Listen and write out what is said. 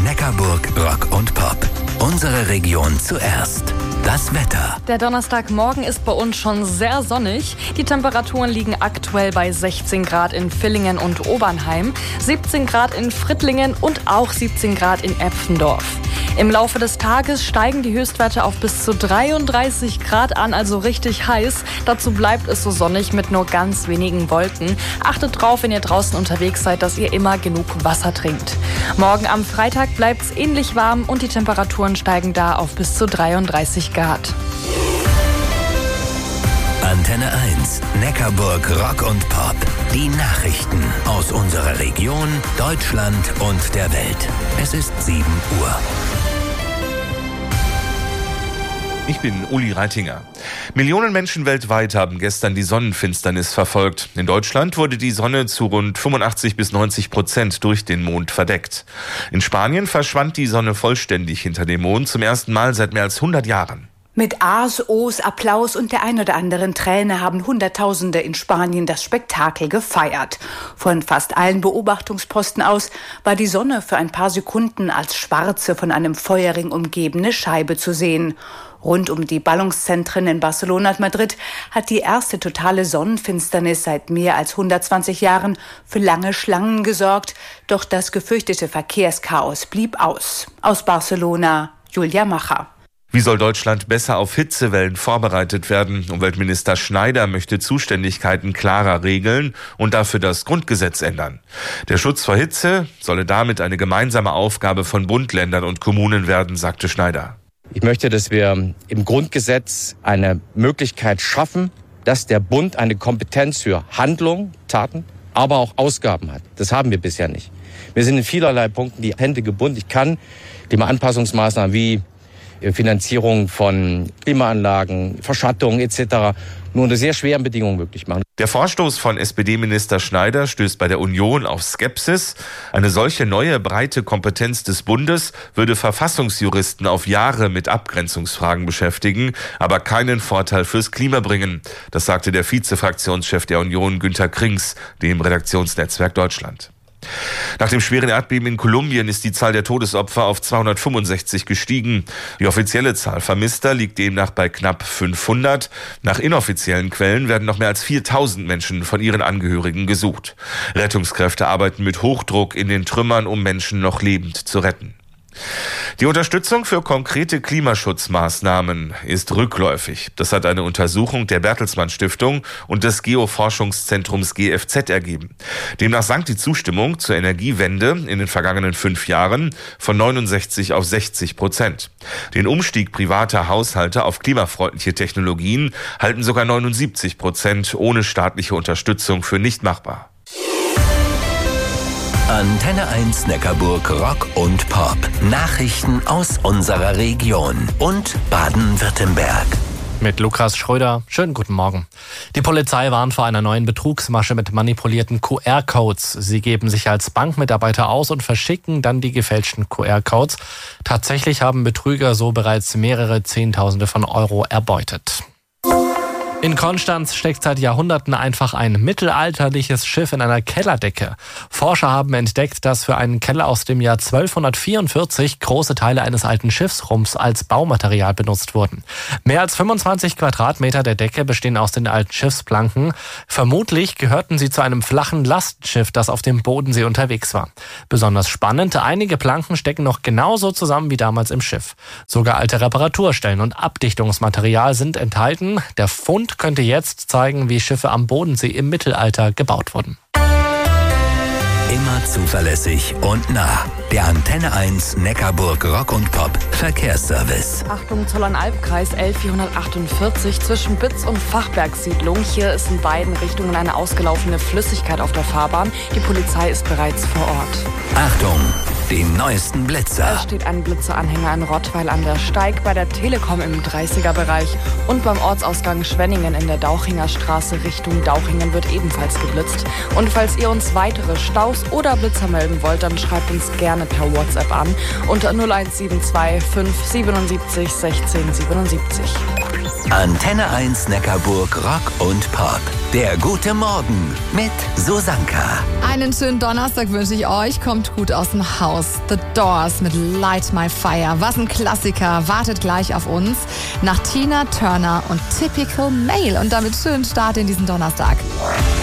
Neckarburg Rock und Pop. Unsere Region zuerst. Das Wetter. Der Donnerstagmorgen ist bei uns schon sehr sonnig. Die Temperaturen liegen aktuell bei 16 Grad in Villingen und Obernheim, 17 Grad in Frittlingen und auch 17 Grad in Epfendorf. Im Laufe des Tages steigen die Höchstwerte auf bis zu 33 Grad an, also richtig heiß. Dazu bleibt es so sonnig mit nur ganz wenigen Wolken. Achtet drauf, wenn ihr draußen unterwegs seid, dass ihr immer genug Wasser trinkt. Morgen am Freitag bleibt es ähnlich warm und die Temperaturen steigen da auf bis zu 33 Grad. Antenne 1, Neckarburg Rock und Pop. Die Nachrichten aus unserer Region, Deutschland und der Welt. Es ist 7 Uhr. Ich bin Uli Reitinger. Millionen Menschen weltweit haben gestern die Sonnenfinsternis verfolgt. In Deutschland wurde die Sonne zu rund 85-90% durch den Mond verdeckt. In Spanien verschwand die Sonne vollständig hinter dem Mond zum ersten Mal seit mehr als 100 Jahren. Mit A's, O's, Applaus und der ein oder anderen Träne haben Hunderttausende in Spanien das Spektakel gefeiert. Von fast allen Beobachtungsposten aus war die Sonne für ein paar Sekunden als schwarze, von einem Feuerring umgebene Scheibe zu sehen. Rund um die Ballungszentren in Barcelona und Madrid hat die erste totale Sonnenfinsternis seit mehr als 120 Jahren für lange Schlangen gesorgt. Doch das gefürchtete Verkehrschaos blieb aus. Aus Barcelona, Julia Macher. Wie soll Deutschland besser auf Hitzewellen vorbereitet werden? Umweltminister Schneider möchte Zuständigkeiten klarer regeln und dafür das Grundgesetz ändern. Der Schutz vor Hitze solle damit eine gemeinsame Aufgabe von Bund, Ländern und Kommunen werden, sagte Schneider. Ich möchte, dass wir im Grundgesetz eine Möglichkeit schaffen, dass der Bund eine Kompetenz für Handlung, Taten, aber auch Ausgaben hat. Das haben wir bisher nicht. Wir sind in vielerlei Punkten die Hände gebunden. Ich kann Klimaanpassungsmaßnahmen wie Finanzierung von Klimaanlagen, Verschattung etc. nur unter sehr schweren Bedingungen möglich machen. Der Vorstoß von SPD-Minister Schneider stößt bei der Union auf Skepsis. Eine solche neue breite Kompetenz des Bundes würde Verfassungsjuristen auf Jahre mit Abgrenzungsfragen beschäftigen, aber keinen Vorteil fürs Klima bringen. Das sagte der Vize-Fraktionschef der Union Günter Krings, dem Redaktionsnetzwerk Deutschland. Nach dem schweren Erdbeben in Kolumbien ist die Zahl der Todesopfer auf 265 gestiegen. Die offizielle Zahl Vermisster liegt demnach bei knapp 500. Nach inoffiziellen Quellen werden noch mehr als 4000 Menschen von ihren Angehörigen gesucht. Rettungskräfte arbeiten mit Hochdruck in den Trümmern, um Menschen noch lebend zu retten. Die Unterstützung für konkrete Klimaschutzmaßnahmen ist rückläufig. Das hat eine Untersuchung der Bertelsmann Stiftung und des Geoforschungszentrums GFZ ergeben. Demnach sank die Zustimmung zur Energiewende in den vergangenen 5 Jahren von 69 auf 60%. Den Umstieg privater Haushalte auf klimafreundliche Technologien halten sogar 79% ohne staatliche Unterstützung für nicht machbar. Antenne 1 Neckarburg Rock und Pop. Nachrichten aus unserer Region und Baden-Württemberg. Mit Lukas Schröder. Schönen guten Morgen. Die Polizei warnt vor einer neuen Betrugsmasche mit manipulierten QR-Codes. Sie geben sich als Bankmitarbeiter aus und verschicken dann die gefälschten QR-Codes. Tatsächlich haben Betrüger so bereits mehrere Zehntausende von Euro erbeutet. In Konstanz steckt seit Jahrhunderten einfach ein mittelalterliches Schiff in einer Kellerdecke. Forscher haben entdeckt, dass für einen Keller aus dem Jahr 1244 große Teile eines alten Schiffsrumpfs als Baumaterial benutzt wurden. Mehr als 25 Quadratmeter der Decke bestehen aus den alten Schiffsplanken. Vermutlich gehörten sie zu einem flachen Lastschiff, das auf dem Bodensee unterwegs war. Besonders spannend, einige Planken stecken noch genauso zusammen wie damals im Schiff. Sogar alte Reparaturstellen und Abdichtungsmaterial sind enthalten. Der Fund könnte jetzt zeigen, wie Schiffe am Bodensee im Mittelalter gebaut wurden. Immer zuverlässig und nah. Der Antenne 1 Neckarburg Rock und Pop Verkehrsservice. Achtung, Zollernalbkreis L448 zwischen Bütz und Fachbergsiedlung. Hier ist in beiden Richtungen eine ausgelaufene Flüssigkeit auf der Fahrbahn. Die Polizei ist bereits vor Ort. Achtung, die neuesten Blitzer. Es steht ein Blitzeranhänger in Rottweil an der Steig, bei der Telekom im 30er-Bereich und beim Ortsausgang Schwenningen in der Dauchinger Straße Richtung Dauchingen wird ebenfalls geblitzt. Und falls ihr uns weitere Staus oder Blitzer melden wollt, dann schreibt uns gerne per WhatsApp an unter 0172 577 16 77. Antenne 1 Neckarburg Rock und Pop. Der gute Morgen mit Susanka. Einen schönen Donnerstag wünsche ich euch. Kommt gut aus dem Haus. The Doors mit Light My Fire. Was ein Klassiker. Wartet gleich auf uns. Nach Tina Turner und Typical Male. Und damit schönen Start in diesen Donnerstag.